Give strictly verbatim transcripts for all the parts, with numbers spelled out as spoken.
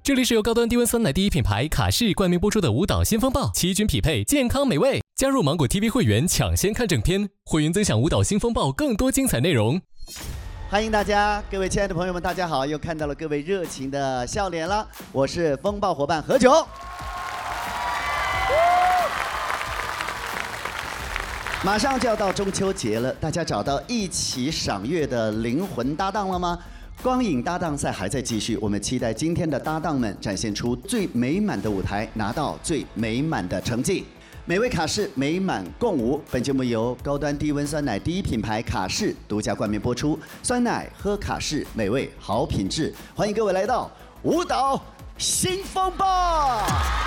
这里是由高端低温酸奶第一品牌卡士冠名播出的舞蹈先锋报，奇均匹配，健康美味。加入芒果 T V 会员，抢先看正片，会员增享舞蹈新风暴更多精彩内容。 欢迎大家，各位亲爱的朋友们，大家好，又看到了各位热情的笑脸了。我是风暴伙伴何炅。马上就要到中秋节了，大家找到一起赏月的灵魂搭档了吗？光影搭档赛还在继续，我们期待今天的搭档们展现出最美满的舞台，拿到最美满的成绩。美味卡士美满共舞，本节目由高端低温酸奶第一品牌卡士独家冠名播出，酸奶喝卡士，美味好品质。欢迎各位来到舞蹈新风暴。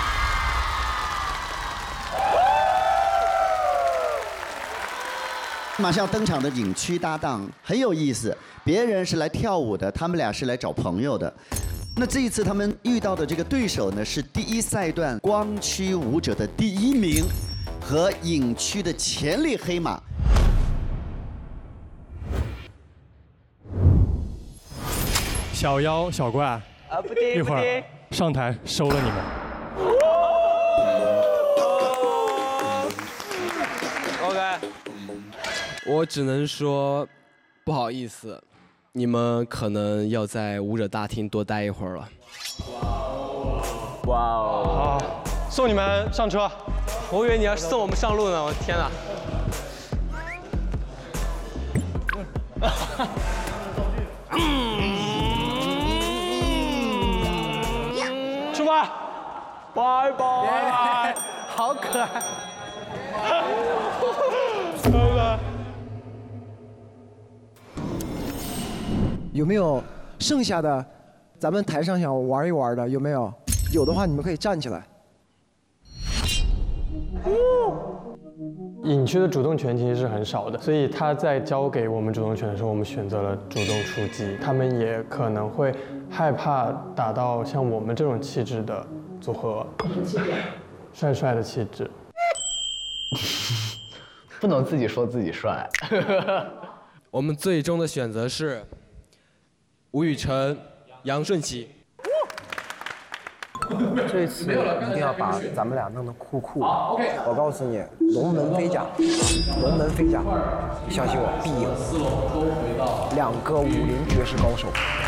马上要登场的影区搭档很有意思，别人是来跳舞的，他们俩是来找朋友的。那这一次他们遇到的这个对手呢，是第一赛段光区舞者的第一名和影区的潜力黑马。 小妖小怪啊， 不听一会儿上台收了你们。 OK， 我只能说不好意思，你们可能要在舞者大厅多待一会儿了。 哇哦！好，送你们上车。 我以为你要送我们上路呢，我天哪！ 出发，拜拜。 好可爱。 有没有剩下的？咱们台上想玩一玩的有没有？有的话你们可以站起来。 影区的主动权其实是很少的，所以他在交给我们主动权的时候，我们选择了主动出击。他们也可能会害怕打到像我们这种气质的组合，帅帅的气质。 不能自己说自己帅。 我们最终的选择是吴宇晨、杨顺熙。 这次一定要把咱们俩弄得酷酷的。我告诉你，龙门飞甲，龙门飞甲，相信我，必赢。两个武林绝世高手，